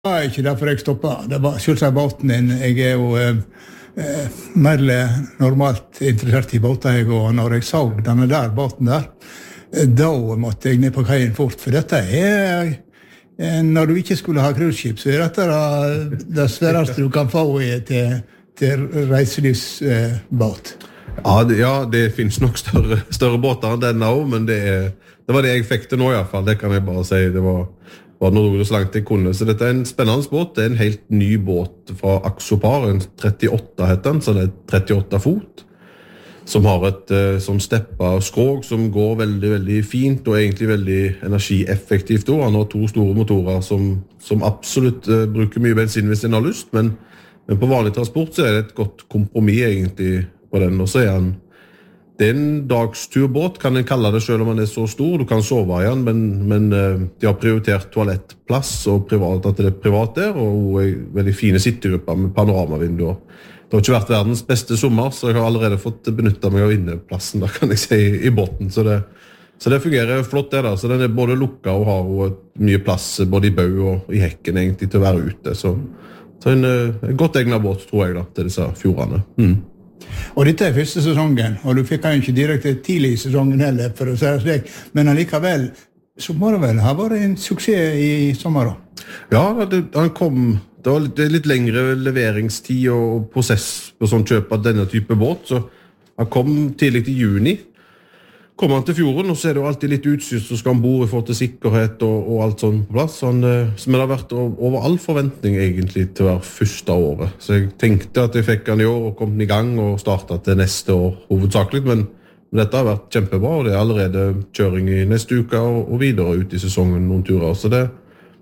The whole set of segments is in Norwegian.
var ikke derfor jeg stoppet. Det var selvsagt båten din. Jeg jo mer eller normalt interessert i båter, og når jeg så denne der båten der, da måtte jeg ned på kaien fort, for dette når du ikke skulle ha cruiseskip, så dette det sværeste du kan få til reiselivsbåt. Ja, det finnes nok større båter enn denne også, men det var det jeg fikk til nå i hvert fall. Det kan jeg bare si. Det var noe så langt jeg kunne. Så dette en spennende båt. Det en helt ny båt fra Axopar, en 38 heter den, så det 38 fot, som har et sånn steppa skrog som går veldig, veldig fint og egentlig veldig energieffektivt. Han har 2 store motorer som absolutt bruker mye bensin hvis den har lyst, men på vanlig transport så det et godt kompromiss egentlig på den, og så det en dagsturbåt, kan en kalle det selv om den så stor. Du kan sove i den, men de har prioritert toalettplass og privat, at det privat der, og veldig fine sittegrupper med panoramavinduer. Det har ikke vært verdens beste sommer, så jeg har allerede fått benyttet meg av inneplassen, da kan jeg si, i båten. Så det fungerer flott det da. Så den både lukket og har mye plass, både i bau og i hekken egentlig, til å være ute. Så en godt egnet båt, tror jeg da, til disse fjordene. Og dette første sesongen, og du fikk han ikke direkte tidlig i sesongen heller, for å si det slik, men allikevel, så må det vel ha vært en suksess i sommer da? Ja, han kom, det var litt lengre leveringstid og prosess på sånn kjøp av denne type båt, så han kom tidlig i juni. Kommer han til fjorden, og så det jo alltid litt utstyr som skal ombord i forhold til sikkerhet og alt sånn på plass. Men det har vært over all forventning egentlig til hver første året. Så jeg tenkte at jeg fikk han i år og kom i gang og startet til neste år hovedsakelig, men dette har vært kjempebra, og det allerede kjøring i neste uke og videre ut i sesongen noen turer. Så det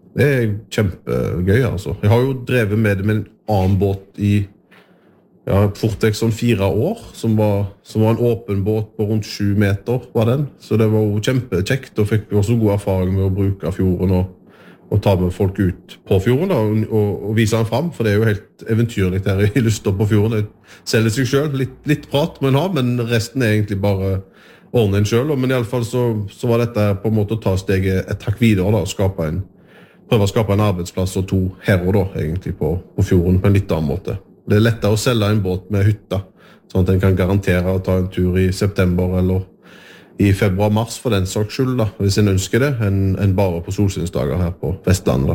kjempegøy, altså. Jeg har jo drevet med det med en annen båt i fort sånn 4 år, som var en åpen båt på rundt 7 meter, var den. Så det var jo kjempekjekt, og fikk også god erfaring med å bruke fjorden og ta med folk ut på fjorden da, og vise den fram, for det jo helt eventyrlig der i Luster på fjorden. Det selger seg selv, litt prat må en ha, men resten egentlig bare ordne en selv. Men i alle fall så var dette på en måte å ta steget et hakk videre da, og prøve å skape en arbeidsplass og 2 herrer da, egentlig på fjorden på en litt annen måte. Det lettere å selge en båt med hytta, sånn at en kan garantere å ta en tur i september eller i februar-mars for den saks skyld, da, hvis en ønsker det, enn bare på solsynsdager her på Vestlandet.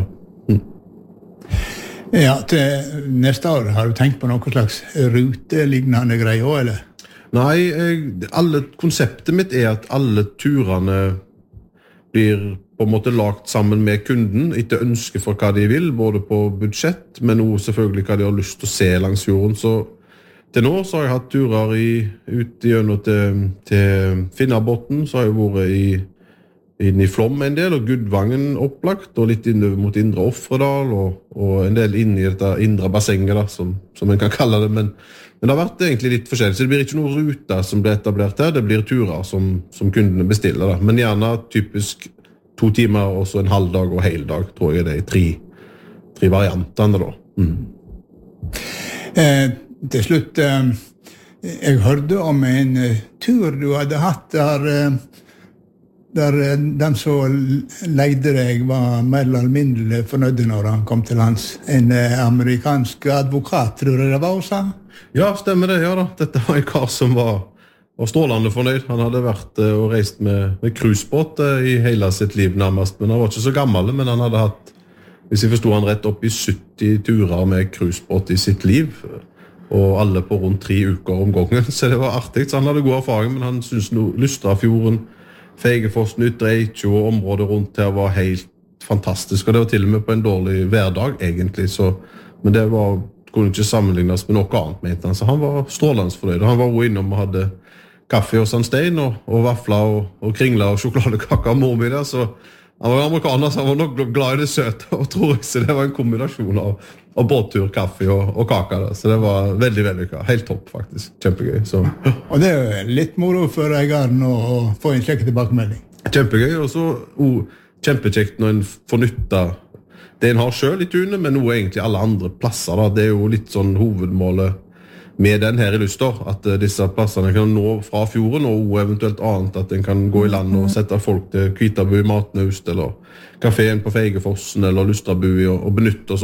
Ja, til neste år har du tenkt på noe slags rutelignende greier, eller? Nei, konseptet mitt at alle turene blir på en måte lagt sammen med kunden etter ønske for hva de vil, både på budsjett, men også selvfølgelig hva de har lyst til å se langs fjorden. Så til nå så har jeg hatt turer ut gjennom til Finnabotn, så har jeg vært inn i Flåm en del, og Gudvangen opplagt, og litt inn mot Indre Offredal, og en del inn i dette indre bassenget, da, som en kan kalle det, men det har vært egentlig litt forskjellig, så det blir ikke noen ruter som blir etablert her, det blir turer som kundene bestiller, da. Men gjerne typisk 2 timer, og så en halv dag og hel dag, tror jeg det i 3 variantene da. Til slutt, jeg hørte om en tur du hadde hatt der den som leide deg var mer eller mindre fornøyd når han kom til lands. En amerikansk advokat, tror jeg det var også? Ja, stemmer det, ja da. Dette var en kar som var strålende fornøyd. Han hadde vært og reist med cruisebåt i hele sitt liv nærmest, men han var ikke så gammel, men han hadde hatt, hvis jeg forstod han rett, opp i 70 turer med cruisebåt i sitt liv, og alle på rundt 3 uker om gangen, så det var artig. Så han hadde god erfaring, men han synes Lustrafjorden, Feigefossen, Ytre Eikjo og området rundt her var helt fantastisk, og det var til og med på en dårlig hverdag egentlig, men det kunne ikke sammenlignes med noe annet, mente han, så han var strålende fornøyd, og han var jo innom og hadde kaffe og sandstein og vafler og kringler og sjokoladekaker og mormi der, så han var amerikaner, så han var nok glad i det søte, og tror jeg, så det var en kombinasjon av båttur, kaffe og kaker der, så det var veldig, veldig helt topp faktisk, kjempegøy. Så. Og det litt moro for eieren å få en slik tilbakemelding. Kjempegøy, og så kjempekjekt når en får nytta det en har selv i tunet, men noe egentlig alle andre plasser da, det jo litt sånn hovedmålet med den her i Luster, at disse plassene kan nå fra fjorden, og eventuelt annet, at en kan gå i land og sette folk til Kvitabu i Matnaust, eller kaféen på Feigefossen, eller Lustrabu, og benytte oss